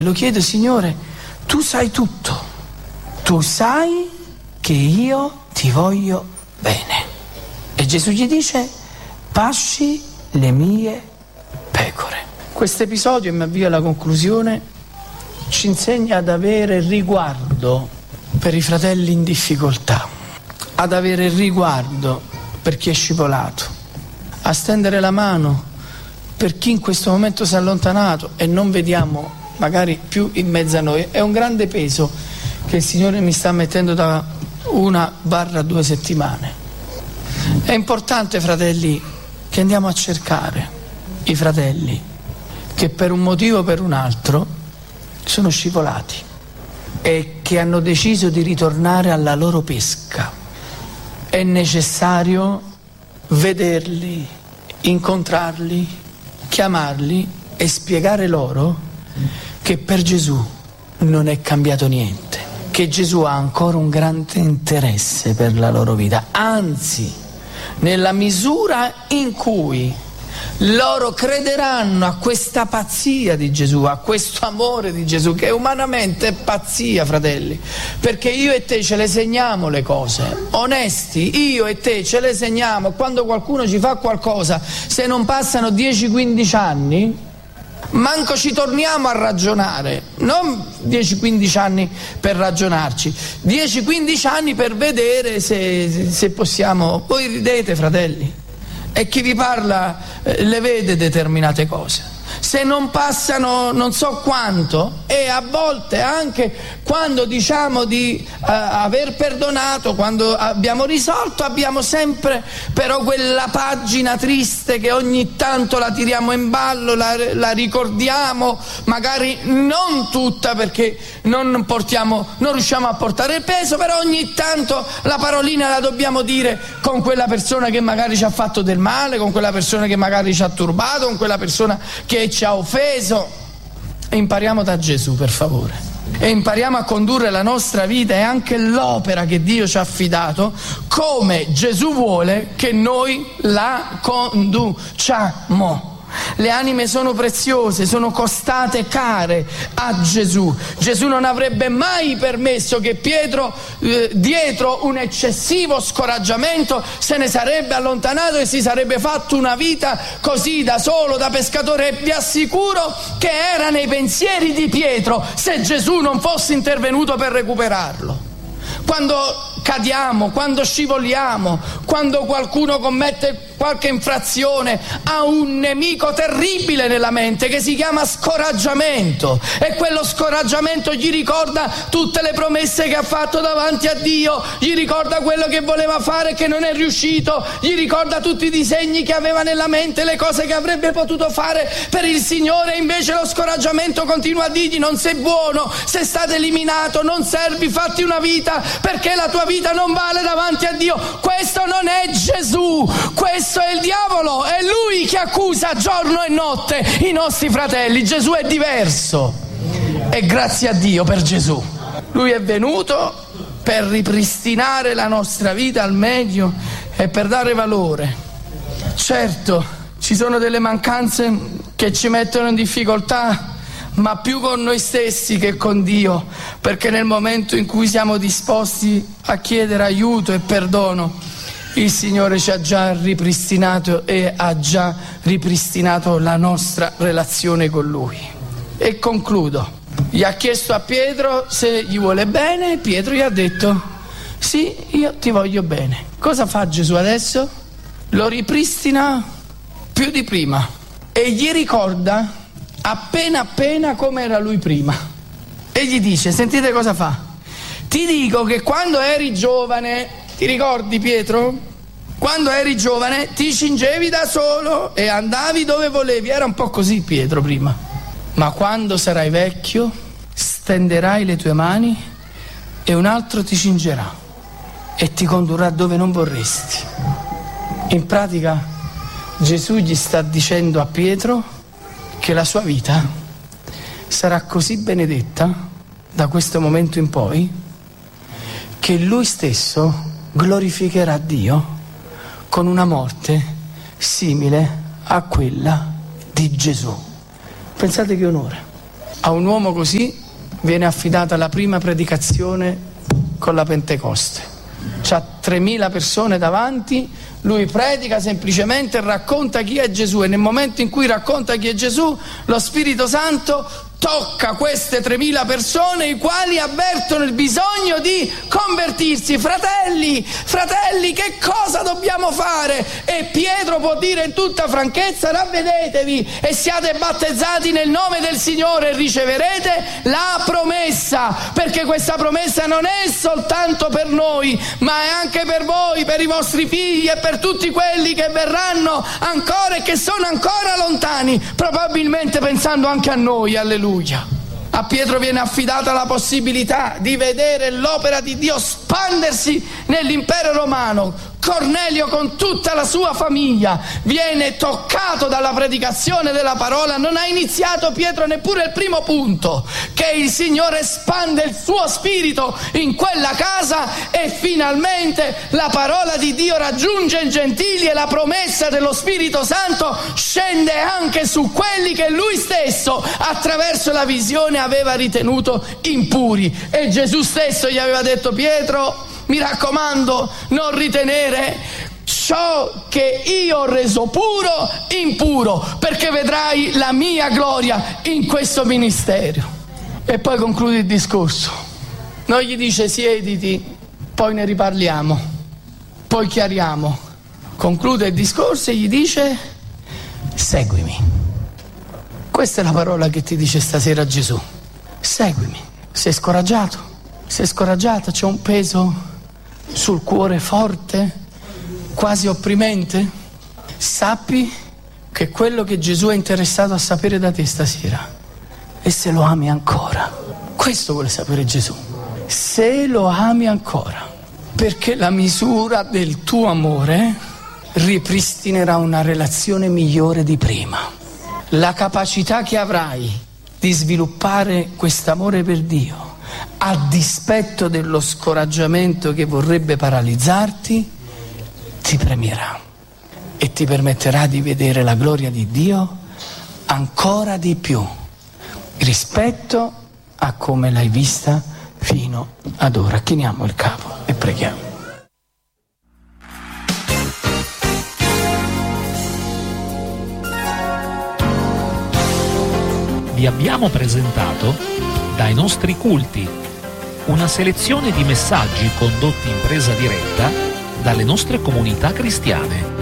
Lo chiedo, Signore, tu sai tutto, tu sai che io ti voglio bene. E Gesù gli dice: pasci le mie pecore. Questo episodio, e mi avvio alla conclusione, ci insegna ad avere riguardo per i fratelli in difficoltà, ad avere riguardo per chi è scivolato, a stendere la mano per chi in questo momento si è allontanato e non vediamo magari più in mezzo a noi. È un grande peso che il Signore mi sta mettendo da 1-2 settimane. È importante, fratelli, che andiamo a cercare i fratelli che per un motivo o per un altro sono scivolati e che hanno deciso di ritornare alla loro pesca. È necessario vederli, incontrarli, chiamarli e spiegare loro che per Gesù non è cambiato niente, che Gesù ha ancora un grande interesse per la loro vita, anzi, nella misura in cui loro crederanno a questa pazzia di Gesù, a questo amore di Gesù, che umanamente è pazzia, fratelli, perché io e te ce le segniamo le cose, onesti, io e te ce le segniamo. Quando qualcuno ci fa qualcosa, se non passano 10-15 anni, manco ci torniamo a ragionare, non 10-15 anni per ragionarci, 10-15 anni per vedere se possiamo. Voi ridete, fratelli, e chi vi parla le vede determinate cose. Se non passano non so quanto, e a volte anche quando diciamo di aver perdonato, quando abbiamo risolto, abbiamo sempre però quella pagina triste che ogni tanto la tiriamo in ballo, la ricordiamo, magari non tutta perché non riusciamo a portare il peso, però ogni tanto la parolina la dobbiamo dire con quella persona che magari ci ha fatto del male, con quella persona che magari ci ha turbato, con quella persona che ci ha offeso. E impariamo da Gesù, per favore, e impariamo a condurre la nostra vita e anche l'opera che Dio ci ha affidato come Gesù vuole che noi la conduciamo. Le anime sono preziose, sono costate care a Gesù. Gesù non avrebbe mai permesso che Pietro, dietro un eccessivo scoraggiamento, se ne sarebbe allontanato e si sarebbe fatto una vita così da solo, da pescatore. E vi assicuro che era nei pensieri di Pietro se Gesù non fosse intervenuto per recuperarlo. Quando cadiamo, quando scivoliamo, quando qualcuno commette qualche infrazione, ha un nemico terribile nella mente che si chiama scoraggiamento, e quello scoraggiamento gli ricorda tutte le promesse che ha fatto davanti a Dio, gli ricorda quello che voleva fare e che non è riuscito, gli ricorda tutti i disegni che aveva nella mente, le cose che avrebbe potuto fare per il Signore. Invece lo scoraggiamento continua a dirgli: non sei buono, sei stato eliminato, non servi, fatti una vita, perché la tua vita non vale davanti a Dio. Questo non è Gesù, questo è il diavolo, è lui che accusa giorno e notte i nostri fratelli. Gesù è diverso, e grazie a Dio per Gesù. Lui è venuto per ripristinare la nostra vita al meglio e per dare valore. Certo, ci sono delle mancanze che ci mettono in difficoltà, ma più con noi stessi che con Dio, perché nel momento in cui siamo disposti a chiedere aiuto e perdono, il Signore ci ha già ripristinato e ha già ripristinato la nostra relazione con Lui. E concludo. Gli ha chiesto a Pietro se gli vuole bene, Pietro gli ha detto: sì, io ti voglio bene. Cosa fa Gesù adesso? Lo ripristina più di prima e gli ricorda appena come era lui prima, e gli dice: sentite cosa fa, ti dico che quando eri giovane, ti ricordi Pietro? Quando eri giovane ti cingevi da solo e andavi dove volevi, era un po' così Pietro prima, ma quando sarai vecchio stenderai le tue mani e un altro ti cingerà e ti condurrà dove non vorresti. In pratica Gesù gli sta dicendo a Pietro che la sua vita sarà così benedetta da questo momento in poi che lui stesso glorificherà Dio con una morte simile a quella di Gesù. Pensate che onore. A un uomo così viene affidata la prima predicazione con la Pentecoste. C'ha 3.000 persone davanti, lui predica semplicemente, racconta chi è Gesù, e nel momento in cui racconta chi è Gesù, lo Spirito Santo tocca queste 3.000 persone, i quali avvertono il bisogno di convertirsi. Fratelli, che cosa dobbiamo fare? E Pietro può dire in tutta franchezza: ravvedetevi e siate battezzati nel nome del Signore e riceverete la promessa, perché questa promessa non è soltanto per noi, ma è anche per voi, per i vostri figli e per tutti quelli che verranno ancora e che sono ancora lontani, probabilmente pensando anche a noi. Alleluia. A Pietro viene affidata la possibilità di vedere l'opera di Dio spandersi nell'impero romano. Cornelio con tutta la sua famiglia viene toccato dalla predicazione della parola. Non ha iniziato Pietro neppure il primo punto, che il Signore espande il suo spirito in quella casa e finalmente la parola di Dio raggiunge i gentili e la promessa dello Spirito Santo scende anche su quelli che lui stesso attraverso la visione aveva ritenuto impuri. E Gesù stesso gli aveva detto: Pietro, mi raccomando, non ritenere ciò che io ho reso puro impuro, perché vedrai la mia gloria in questo ministero. E poi conclude il discorso. Non gli dice: siediti, poi ne riparliamo, poi chiariamo. Conclude il discorso e gli dice: seguimi. Questa è la parola che ti dice stasera Gesù: seguimi. Sei scoraggiato? Sei scoraggiata? C'è un peso sul cuore forte, quasi opprimente? Sappi che quello che Gesù è interessato a sapere da te stasera è se lo ami ancora. Questo vuole sapere Gesù, se lo ami ancora, perché la misura del tuo amore ripristinerà una relazione migliore di prima. La capacità che avrai di sviluppare quest'amore per Dio a dispetto dello scoraggiamento che vorrebbe paralizzarti, ti premierà e ti permetterà di vedere la gloria di Dio ancora di più rispetto a come l'hai vista fino ad ora. Chiniamo il capo e preghiamo. Vi abbiamo presentato Dai nostri culti, una selezione di messaggi condotti in presa diretta dalle nostre comunità cristiane.